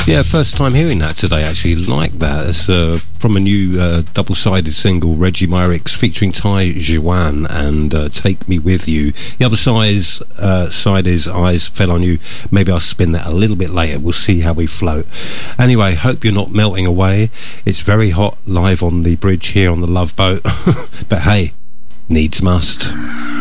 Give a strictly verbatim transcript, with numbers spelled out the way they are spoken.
Yeah, first time hearing that today, actually. Like that. It's uh, from a new uh, double-sided single, Reggie Myrick's, featuring Ty Juan and uh, Take Me With You. The other size, uh, side is Eyes Fell On You. Maybe I'll spin that a little bit later. We'll see how we float. Anyway, hope you're not melting away. It's very hot live on the bridge here on the Love Boat. But hey, needs must.